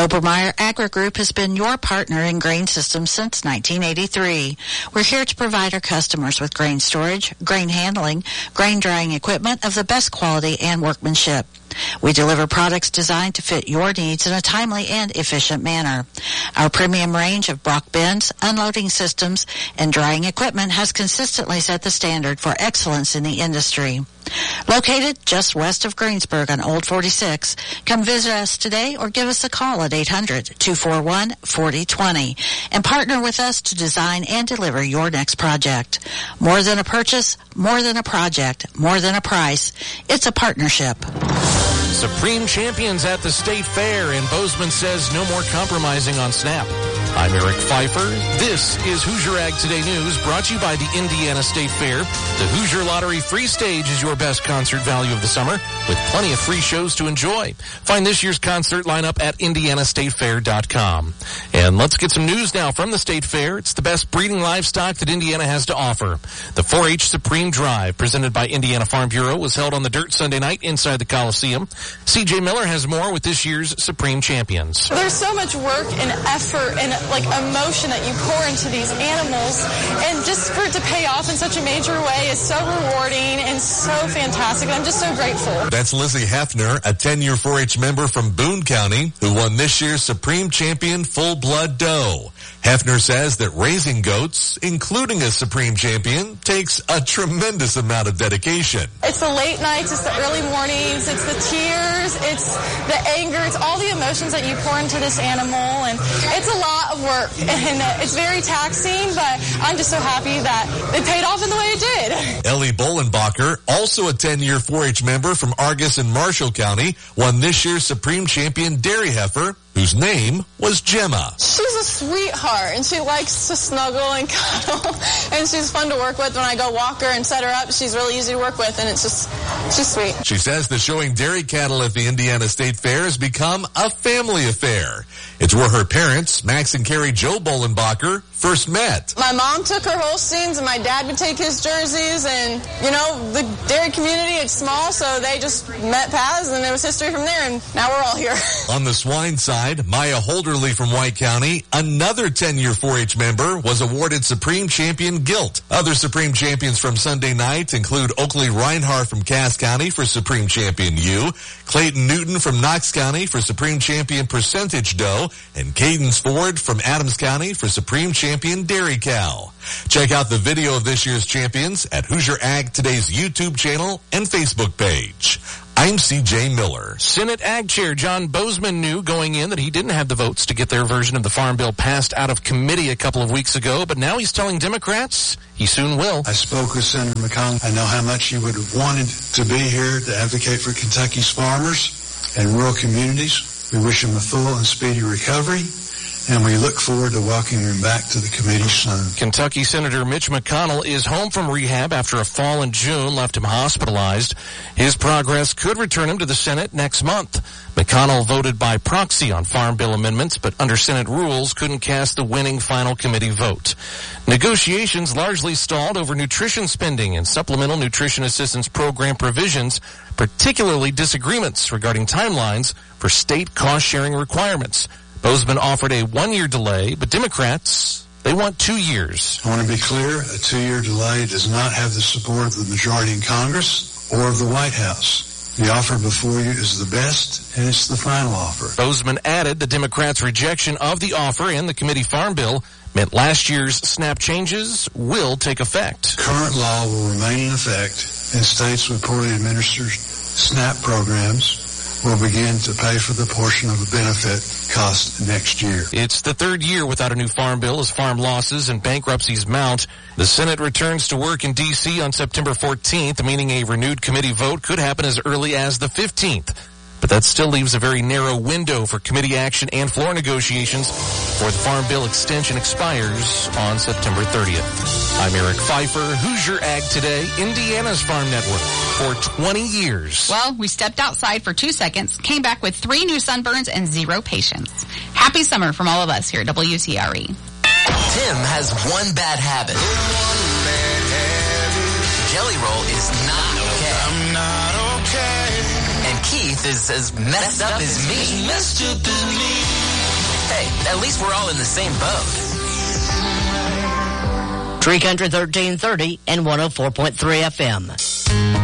Obermeyer Agri-Group has been your partner in grain systems since 1983. We're here to provide our customers with grain storage, grain handling, grain drying equipment of the best quality and workmanship. We deliver products designed to fit your needs in a timely and efficient manner. Our premium range of Brock bins, unloading systems, and drying equipment has consistently set the standard for excellence in the industry. Located just west of Greensburg on Old 46, come visit us today or give us a call at 800-241-4020 and partner with us to design and deliver your next project. More than a purchase, more than a project, more than a price, it's a partnership. Supreme Champions at the State Fair, and Bozeman says no more compromising on SNAP. I'm Eric Pfeiffer. This is Hoosier Ag Today News, brought to you by the Indiana State Fair. The Hoosier Lottery Free Stage is your best concert value of the summer, with plenty of free shows to enjoy. Find this year's concert lineup at IndianaStateFair.com. And let's get some news now from the State Fair. It's the best breeding livestock that Indiana has to offer. The 4-H Supreme Drive, presented by Indiana Farm Bureau, was held on the dirt Sunday night inside the Coliseum. CJ Miller has more with this year's Supreme Champions. There's so much work and effort and emotion that you pour into these animals, and just for it to pay off in such a major way is so rewarding and so fantastic. I'm just so grateful. That's Lizzie Hefner, a 10-year 4-H member from Boone County, who won this year's Supreme Champion Full Blood Doe. Hefner says that raising goats, including a Supreme Champion, takes a tremendous amount of dedication. It's the late nights, it's the early mornings, it's the tears, it's the anger, it's all the emotions that you pour into this animal, and it's a lot of work, and it's very taxing, but I'm just so happy that it paid off in the way it did. Ellie Bolenbacher, also a 10-year 4-H member from Argus and Marshall County, won this year's Supreme Champion dairy heifer, whose name was Gemma. She's a sweetheart, and she likes to snuggle and cuddle, and she's fun to work with. When I go walk her and set her up, she's really easy to work with, and she's sweet. She says that showing dairy cattle at the Indiana State Fair has become a family affair. It's where her parents, Max and Carrie Joe Bolenbacher, first met. My mom took her Holsteins, and my dad would take his jerseys, and, the dairy community, it's small, so they just met paths, and there was history from there, and now we're all here. On the swine side, Maya Holderly from White County, another 10-year 4-H member, was awarded Supreme Champion Gilt. Other Supreme Champions from Sunday night include Oakley Reinhardt from Cass County for Supreme Champion Ewe, Clayton Newton from Knox County for Supreme Champion Percentage Doe, and Cadence Ford from Adams County for Supreme Champion Dairy Cow. Check out the video of this year's champions at Hoosier Ag Today's YouTube channel and Facebook page. I'm C.J. Miller. Senate Ag Chair John Bozeman knew going in that he didn't have the votes to get their version of the Farm Bill passed out of committee a couple of weeks ago, but now he's telling Democrats he soon will. I spoke with Senator McConnell. I know how much he would have wanted to be here to advocate for Kentucky's farmers and rural communities. We wish him a full and speedy recovery, and we look forward to welcoming him back to the committee soon. Kentucky Senator Mitch McConnell is home from rehab after a fall in June left him hospitalized. His progress could return him to the Senate next month. McConnell voted by proxy on Farm Bill amendments, but under Senate rules couldn't cast the winning final committee vote. Negotiations largely stalled over nutrition spending and Supplemental Nutrition Assistance Program provisions, particularly disagreements regarding timelines for state cost-sharing requirements. Bozeman offered a 1-year delay, but Democrats, they want 2 years. I want to be clear, a 2-year delay does not have the support of the majority in Congress or of the White House. The offer before you is the best, and it's the final offer. Bozeman added the Democrats' rejection of the offer and the committee farm bill meant last year's SNAP changes will take effect. Current law will remain in effect, and states with poorly administered SNAP programs will begin to pay for the portion of the benefit cost next year. It's the third year without a new farm bill as farm losses and bankruptcies mount. The Senate returns to work in D.C. on September 14th, meaning a renewed committee vote could happen as early as the 15th. But that still leaves a very narrow window for committee action and floor negotiations before the Farm Bill extension expires on September 30th. I'm Eric Pfeiffer, Hoosier Ag Today, Indiana's Farm Network, for 20 years. Well, we stepped outside for 2 seconds, came back with 3 new sunburns and 0 patience. Happy summer from all of us here at WCRE. Tim has one bad habit. Jelly Roll is not okay. I'm not okay. And Keith is as messed up as me. At least we're all in the same boat. Tree Country 1330 and 104.3 FM.